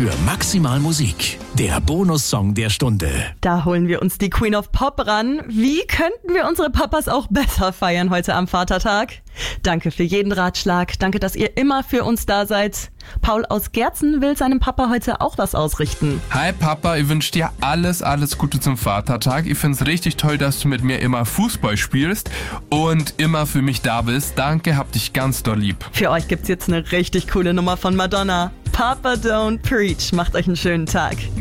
für Maximal Musik, der Bonussong der Stunde. Da holen wir uns die Queen of Pop ran. Wie könnten wir unsere Papas auch besser feiern heute am Vatertag? Danke für jeden Ratschlag. Danke, dass ihr immer für uns da seid. Paul aus Gerzen will seinem Papa heute auch was ausrichten. Hi Papa, ich wünsche dir alles Gute zum Vatertag. Ich finde es richtig toll, dass du mit mir immer Fußball spielst und immer für mich da bist. Danke, hab dich ganz doll lieb. Für euch gibt's jetzt eine richtig coole Nummer von Madonna. Papa Don't Preach. Macht euch einen schönen Tag.